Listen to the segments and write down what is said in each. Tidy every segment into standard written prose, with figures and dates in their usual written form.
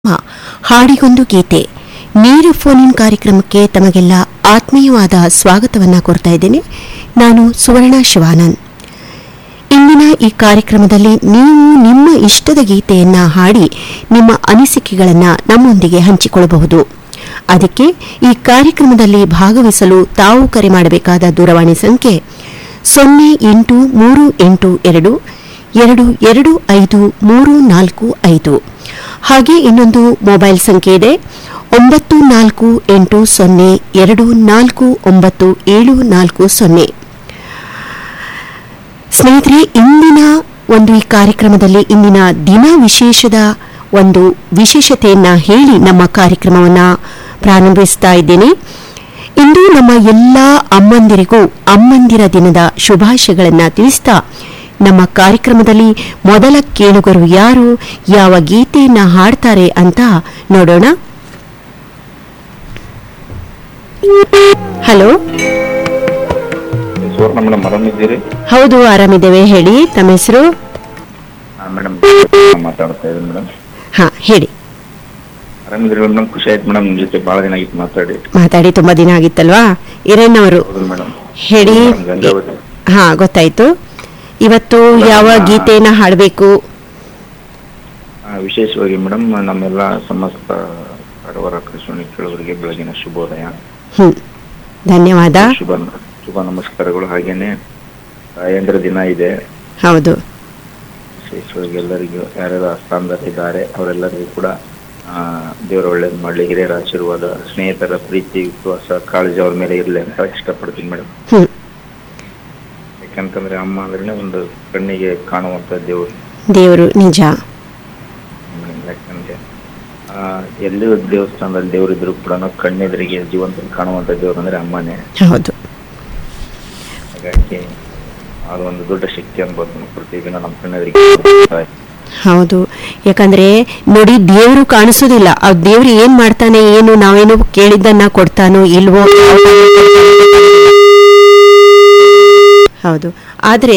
ಹಾಡಿಗೊಂದು ಗೀತೆ ನೇರ phone in ಕಾರ್ಯಕ್ರಮಕ್ಕೆ ತಮಗೆಲ್ಲ ಆತ್ಮೀಯವಾದ ಸ್ವಾಗತವನ್ನು ಕೋರ್ತಾ ಇದ್ದೇನೆ. ನಾನು ಸುವರ್ಣ ಶಿವಾನಂದ್. ಇಂದಿನ ಈ ಕಾರ್ಯಕ್ರಮದಲ್ಲಿ ನೀವು ನಿಮ್ಮ ಇಷ್ಟದ ಗೀತೆಯನ್ನ ಹಾಡಿ ನಿಮ್ಮ ಅನಿಸಿಕೆಗಳನ್ನು ನಮ್ಮೊಂದಿಗೆ ಹಂಚಿಕೊಳ್ಳಬಹುದು. ಅದಕ್ಕೆ ಈ ಕಾರ್ಯಕ್ರಮದಲ್ಲಿ ಭಾಗವಹಿಸಲು ತಾವು ಕರೆ ಮಾಡಬೇಕಾದ ದೂರವಾಣಿ ಸಂಖ್ಯೆ 0832225345. ಹಾಗೆ ಇನ್ನೊಂದು ಮೊಬೈಲ್ ಸಂಖ್ಯೆ ಇದೆ 9480249740. ಸ್ನೇಹಿತರೆ, ಇಂದಿನ ಒಂದು ಈ ಕಾರ್ಯಕ್ರಮದಲ್ಲಿ ಇಂದಿನ ದಿನ ವಿಶೇಷದ ಒಂದು ವಿಶೇಷತೆಯನ್ನ ಹೇಳಿ ನಮ್ಮ ಕಾರ್ಯಕ್ರಮವನ್ನು ಪ್ರಾರಂಭಿಸ್ತಾ ಇದ್ದೇನೆ. ಇಂದು ನಮ್ಮ ಎಲ್ಲ ಅಮ್ಮಂದಿರಿಗೂ ಅಮ್ಮಂದಿರ ದಿನದ ಶುಭಾಶಯಗಳನ್ನು ತಿಳಿಸ್ತಾ ನಮ್ಮ ಕಾರ್ಯಕ್ರಮದಲ್ಲಿ ಮೊದಲ ಕೇಳುಗರು ಯಾರು, ಯಾವ ಗೀತೆಯನ್ನ ಹಾಡ್ತಾರೆ ಅಂತ ನೋಡೋಣ. ಹಲೋ, ಹೌದು, ಆರಾಮಿದ್ದೇವೆ. ಹೇಳಿ, ತಮ್ಮ ಹೆಸರು? ಹಾ, ಹೇಳಿ. ಖುಷಿ ಆಯ್ತು ಮೇಡಮ್, ನಿಮ್ ಜೊತೆ ಬಹಳ ದಿನ ಆಗಿತ್ತು ಮಾತಾಡಿ ತುಂಬಾ ದಿನ ಆಗಿತ್ತಲ್ವಾ? ಹಿರಣ್ಣವರು ಹೇಳಿ. ಹಾ, ಗೊತ್ತಾಯ್ತು. ಇವತ್ತು ಯಾವ ಗೀತೆಯನ್ನ ಹಾಡಬೇಕು? ವಿಶೇಷವಾಗಿ ಮೇಡಮ್, ನಮ್ಮೆಲ್ಲ ಸಮಸ್ತ ಬಡವರ ಕೃಷ್ಣನಿ ಕೇಳುವರಿಗೆ ಬೆಳಗಿನ ಶುಭೋದಯ. ಧನ್ಯವಾದ. ಶುಭ ನಮಸ್ಕಾರಗಳು. ಹಾಗೇನೆ ತಾಯಂದ್ರ ದಿನ ಇದೆ. ಹೌದು. ವಿಶೇಷವಾಗಿ ಎಲ್ಲರಿಗೂ ಯಾರ್ಯಾರು ಸ್ಥಾನದಲ್ಲಿದ್ದಾರೆ ಅವರೆಲ್ಲರಿಗೂ ಕೂಡ ದೇವರ ಒಳ್ಳೇದು ಮಾಡಲಿ, ಹಿರಿಯರ ಆಶೀರ್ವಾದ, ಸ್ನೇಹಿತರ ಪ್ರೀತಿ, ವಿಶ್ವಾಸ, ಕಾಳಜಿ ಅವ್ರ ಮೇಲೆ ಇರಲಿ ಅಂತ ಇಷ್ಟಪಡ್ತೀನಿ ಮೇಡಮ್. ಯಾಕಂತಂದ್ರೆ ಅಮ್ಮ ಅಂದ್ರೆ ಒಂದು ಕಣ್ಣಿಗೆ ಕಾಣುವಂತ ದೇವರು ನಿಜ. ಯಾಕಂದ್ರೆ ಎಲ್ಲಿ ದೇವಸ್ಥಾನದಲ್ಲಿ ದೇವರಿದ್ರು ಕೂಡ ಕಣ್ಣೆದುರಿಗೆ ಜೀವಂತ ಕಾಣುವಂತ ದೇವರು ಅಂದ್ರೆ ಅಮ್ಮನೇ. ಹೌದು. ಹಾಗಾಗಿ ಅದೊಂದು ದೊಡ್ಡ ಶಕ್ತಿ ಅನ್ಬೋದು ಪ್ರತಿದಿನ ನಮ್ಮ ಕಣ್ಣೆದುರಿಗೆ. ಹೌದು, ಯಾಕಂದ್ರೆ ನೋಡಿ, ದೇವರು ಕಾಣಿಸೋದಿಲ್ಲ. ಆ ದೇವ್ರು ಏನ್ ಮಾಡ್ತಾನೆ, ಏನು ನಾವೇನು ಕೇಳಿದ್ದನ್ನ ಕೊಡ್ತಾನೋ ಇಲ್ವೋ. ಹೌದು, ಆದ್ರೆ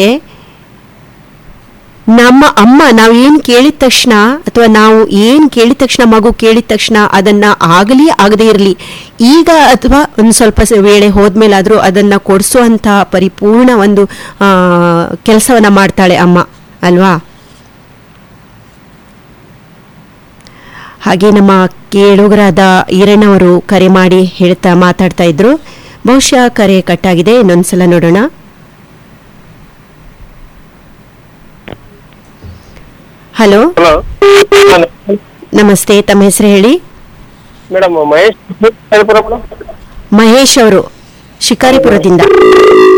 ನಮ್ಮ ಅಮ್ಮ ನಾವು ಏನ್ ಕೇಳಿದ ತಕ್ಷಣ, ಅಥವಾ ನಾವು ಏನ್ ಕೇಳಿದ ತಕ್ಷಣ, ಮಗು ಕೇಳಿದ ತಕ್ಷಣ ಅದನ್ನ ಆಗಲಿ ಆಗದೇ ಇರಲಿ, ಈಗ ಅಥವಾ ಒಂದು ಸ್ವಲ್ಪ ವೇಳೆ ಹೋದ್ಮೇಲಾದ್ರೂ ಅದನ್ನ ಕೊಡಿಸುವಂತ ಪರಿಪೂರ್ಣ ಒಂದು ಕೆಲಸವನ್ನ ಮಾಡ್ತಾಳೆ ಅಮ್ಮ ಅಲ್ವಾ? ಹಾಗೆ ನಮ್ಮ ಕೇಳುಗರಾದ ಈರಣ್ಣವರು ಕರೆ ಮಾಡಿ ಮಾತಾಡ್ತಾ ಇದ್ರು. ಬಹುಶಃ ಕರೆ ಕಟ್ಟಾಗಿದೆ. ಇನ್ನೊಂದ್ಸಲ ನೋಡೋಣ. ಹಲೋ, ನಮಸ್ತೆ. ತಮ್ಮ ಹೆಸರು ಹೇಳಿ? ಮೇಡಮ್, ಮಹೇಶ್ ಅವರು ಶಿಕಾರಿಪುರದಿಂದ.